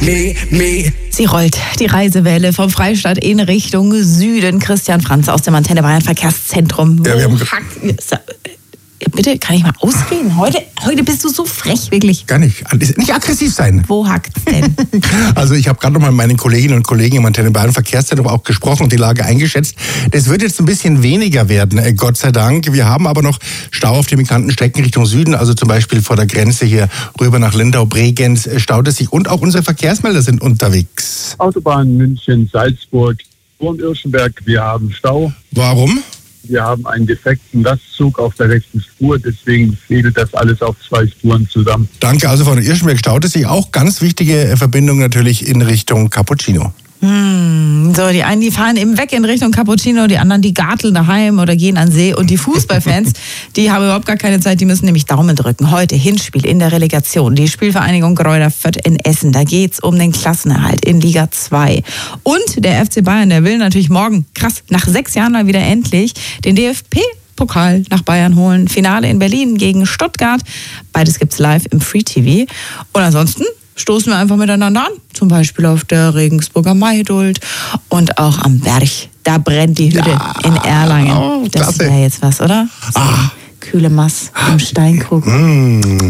Sie rollt die Reisewelle vom Freistaat in Richtung Süden. Christian Franz aus dem Antenne Bayern Verkehrszentrum. Ja, wir haben Bitte, kann ich mal ausreden? Heute bist du so frech, wirklich. Gar nicht. Nicht aggressiv sein. Wo hackt's denn? Also ich habe gerade noch mal mit meinen Kolleginnen und Kollegen im Antenne Bayern Verkehrszentrum auch gesprochen und die Lage eingeschätzt. Das wird jetzt ein bisschen weniger werden, Gott sei Dank. Wir haben aber noch Stau auf den bekannten Strecken Richtung Süden, also zum Beispiel vor der Grenze hier rüber nach Lindau, Bregenz staut es sich und auch unsere Verkehrsmelder sind unterwegs. Autobahn München, Salzburg, Irschenberg, wir haben Stau. Warum? Wir haben einen defekten Lastzug auf der rechten Spur, deswegen fädelt das alles auf 2 Spuren zusammen. Danke, also von Irschenberg staut es sich auch. Ganz wichtige Verbindung natürlich in Richtung Cappuccino. So, die einen, die fahren eben weg in Richtung Cappuccino, die anderen, die garteln daheim oder gehen an See. Und die Fußballfans, die haben überhaupt gar keine Zeit, die müssen nämlich Daumen drücken. Heute Hinspiel in der Relegation. Die Spielvereinigung Greuther Fürth in Essen. Da geht's um den Klassenerhalt in Liga 2. Und der FC Bayern, der will natürlich morgen, krass, nach 6 Jahren mal wieder endlich den DFB-Pokal nach Bayern holen. Finale in Berlin gegen Stuttgart. Beides gibt's live im Free TV. Und ansonsten stoßen wir einfach miteinander an. Zum Beispiel auf der Regensburger Maidult und auch am Berg. Da brennt die Hütte in Erlangen. Oh, das wäre jetzt was, oder? So kühle Mass im Steinkrug.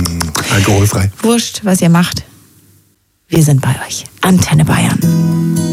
Alkoholfrei. Wurscht, was ihr macht. Wir sind bei euch. Antenne Bayern.